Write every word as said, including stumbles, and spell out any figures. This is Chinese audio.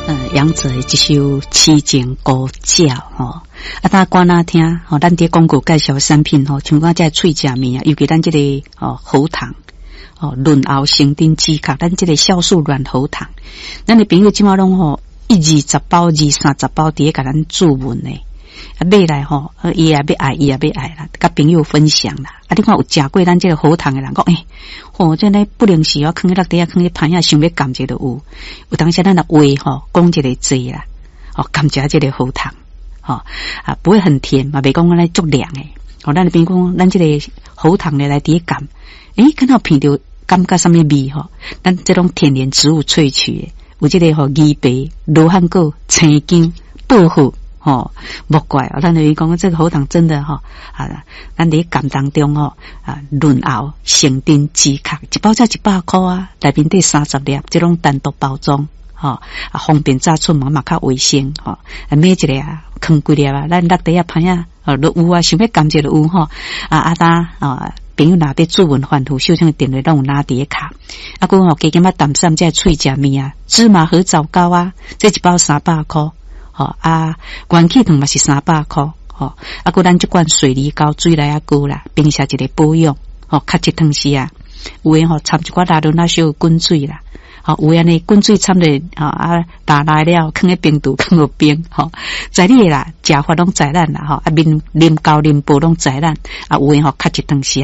呃，杨者的一首《痴情孤鸟》吼，啊，大家歌哪听吼，咱伫广告介绍产品吼，像讲这脆食面啊，尤其咱这个哦喉糖哦润喉生津止咳，咱这个酵素软喉糖，咱的朋友即马拢吼一二十包、二三十包伫咧甲咱注文呢。啊，买来吼，伊也要爱，伊也要爱啦，甲朋友分享啦。啊，你看有食过咱这个喉糖的人讲，诶、欸，吼、哦，这呢不能时哦，放喺落地啊，放喺盘啊，想要感觉都有。有当时咱的话吼，讲一个字啦，哦，感觉这个喉糖，吼、哦、啊，不会很甜嘛，袂讲咱足凉诶。哦，咱边讲咱这个喉糖呢来伫感，诶，看到闻到感觉什么味吼？咱这种天然植物萃取的，有这个吼枇杷、罗汉果、青姜、薄荷。哦，莫怪哦，咱就是讲这个喉糖真的哈、哦、啊，咱伫感当中哦啊润喉生津止咳，一包才一百块啊，内面得三十粒，这种单独包装，吼、哦、啊方便炸出嘛嘛较卫生，吼、哦、啊买一个啊，放几粒啊，咱落地啊盘啊，哦都有啊，想要感觉都有吼、哦、啊啊呾啊朋友若要注文反复，小像电话拢有拿伫卡，啊佮吼加减啊淡散这脆食面啊，芝麻和枣糕啊，这一包三百块。哦啊，元气糖嘛是三百块，哦啊，佮咱这罐水梨膏水来啊膏啦，并且一个保养，哦，较一汤时啊，有诶吼掺一寡拉伦那小滚水啦，好、哦，有诶呢滚水掺咧啊啊打来了，放喺冰度放落冰，吼、哦，在你啦，食法拢在咱啦，吼、哦，啊，啉啉膏啉煲拢在咱，啊，有诶吼较一汤时。